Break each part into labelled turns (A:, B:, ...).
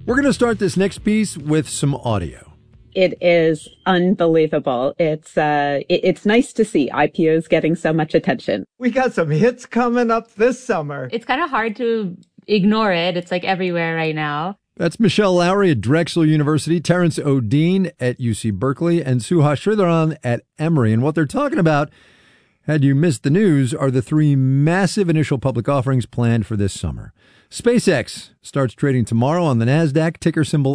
A: We're going to start this next piece with some audio.
B: It is unbelievable. It's nice to see IPOs getting so much attention.
C: We got some hits coming up this summer.
D: It's kind of hard to ignore it. It's like everywhere right now.
A: That's Michelle Lowry at Drexel University, Terrence O'Dean at UC Berkeley, and Suha Sridharan at Emory. And what they're talking about, had you missed the news, are the three massive initial public offerings planned for this summer. SpaceX starts trading tomorrow on the NASDAQ, ticker symbol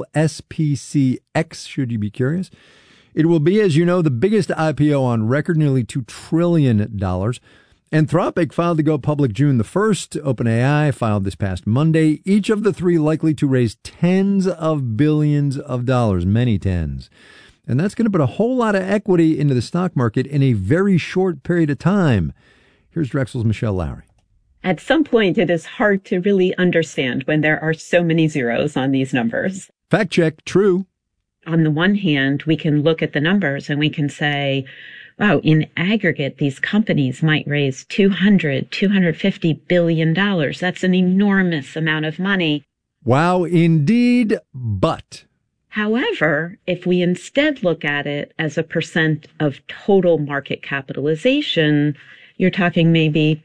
A: SPCX, should you be curious. It will be, as you know, the biggest IPO on record, nearly $2 trillion. Anthropic filed to go public June the 1st. OpenAI filed this past Monday. Each of the three likely to raise tens of billions of dollars, many tens. And that's going to put a whole lot of equity into the stock market in a very short period of time. Here's Drexel's Michelle Lowry.
B: At some point, it is hard to really understand when there are so many zeros on these numbers.
A: Fact check, true.
B: On the one hand, we can look at the numbers and we can say, wow, in aggregate, these companies might raise $250 billion. That's an enormous amount of money.
A: Wow, indeed, but.
B: However, if we instead look at it as a percent of total market capitalization, you're talking maybe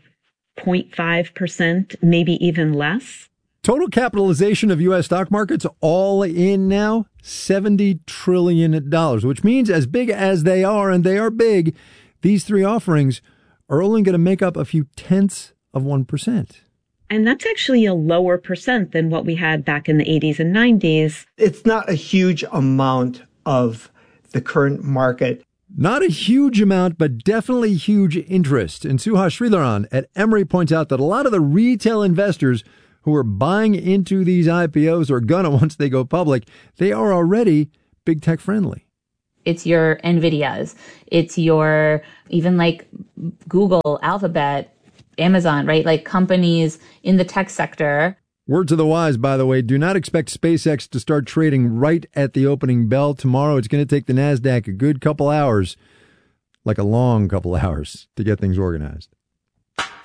B: 0.5%, maybe even less.
A: Total capitalization of U.S. stock markets all in now, $70 trillion, which means as big as they are, and they are big, these three offerings are only going to make up a few tenths of 1%.
B: And that's actually a lower percent than what we had back in the 80s and 90s.
C: It's not a huge amount of the current market.
A: Not a huge amount, but definitely huge interest. And Suha Sridharan at Emory points out that a lot of the retail investors who are buying into these IPOs or gonna once they go public, they are already big tech friendly.
D: It's your NVIDIAs. It's your, even like Google, Alphabet, Amazon, right? Like companies in the tech sector.
A: Word to the wise, by the way, do not expect SpaceX to start trading right at the opening bell tomorrow. It's going to take the NASDAQ a good couple hours, like a long couple hours, to get things organized.